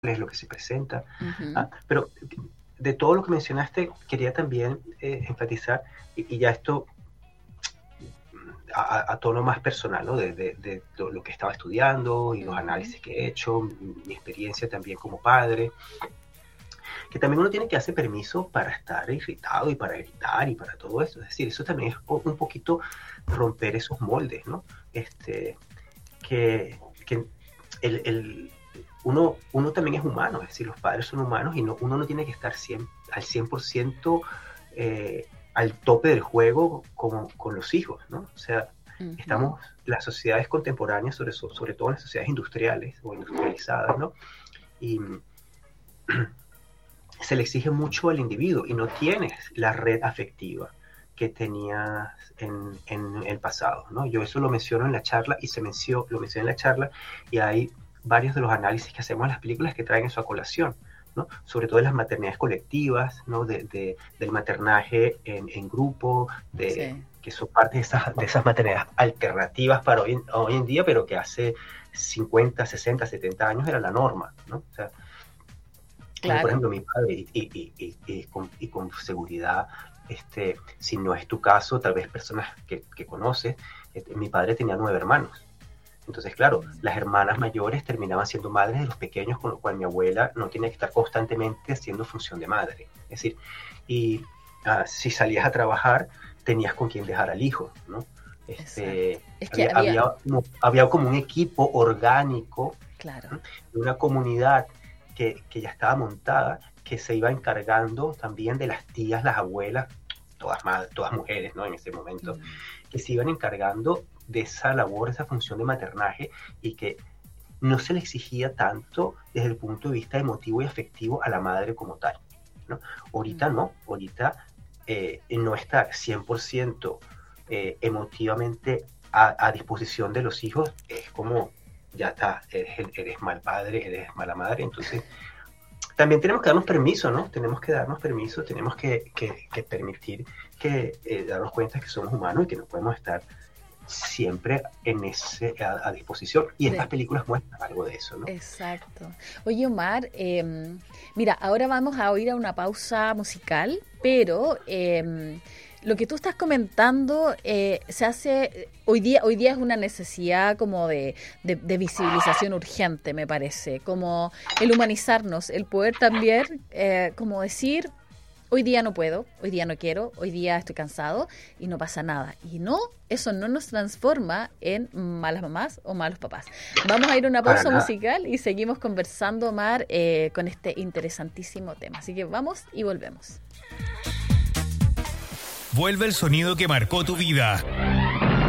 es lo que se presenta. Uh-huh. Pero de todo lo que mencionaste, quería también enfatizar, y ya esto a tono más personal, ¿no? De lo que estaba estudiando y los análisis que he hecho, mi experiencia también como padre, que también uno tiene que hacer permiso para estar irritado y para gritar y para todo eso. Es decir, eso también es un poquito romper esos moldes, ¿no? Que uno también es humano, es decir, los padres son humanos y uno no tiene que estar al 100% al tope del juego con los hijos, ¿no? O sea, las sociedades contemporáneas, sobre todo las sociedades industriales o industrializadas, ¿no? Y se le exige mucho al individuo y no tienes la red afectiva que tenías en el pasado, ¿no? Yo eso lo menciono en la charla lo mencioné en la charla, y hay varios de los análisis que hacemos en las películas que traen eso a colación, ¿no? Sobre todo de las maternidades colectivas, ¿no? Del maternaje en grupo, que son parte de esas maternidades alternativas para hoy en día, pero que hace 50, 60, 70 años era la norma, ¿no? O sea, claro. por ejemplo, mi padre, y con seguridad, si no es tu caso, tal vez personas que conoces, mi padre tenía 9 hermanos. Entonces, claro, las hermanas mayores terminaban siendo madres de los pequeños, con lo cual mi abuela no tenía que estar constantemente haciendo función de madre. Es decir, y si salías a trabajar, tenías con quién dejar al hijo, ¿no? Es que había como un equipo orgánico, claro, ¿no? De una comunidad que ya estaba montada, que se iba encargando también de las tías, las abuelas, todas mujeres, ¿no? En ese momento, que se iban encargando de esa labor, esa función de maternaje, y que no se le exigía tanto desde el punto de vista emotivo y afectivo a la madre como tal, ¿no? Ahorita no, ahorita no está 100% emotivamente a disposición de los hijos, es como, ya está, eres mal padre, eres mala madre. Entonces también tenemos que darnos permiso, ¿no? Tenemos que darnos permiso, tenemos que permitir darnos cuenta que somos humanos y que no podemos estar siempre a disposición, y estas películas muestran algo de eso, ¿no? Exacto. Oye, Omar, mira, ahora vamos a ir a una pausa musical, pero lo que tú estás comentando se hace hoy día es una necesidad como de visibilización urgente, me parece, como el humanizarnos, el poder también como decir: hoy día no puedo, hoy día no quiero, hoy día estoy cansado y no pasa nada. Y no, eso no nos transforma en malas mamás o malos papás. Vamos a ir a una pausa musical y seguimos conversando, Omar, con este interesantísimo tema. Así que vamos y volvemos. Vuelve el sonido que marcó tu vida.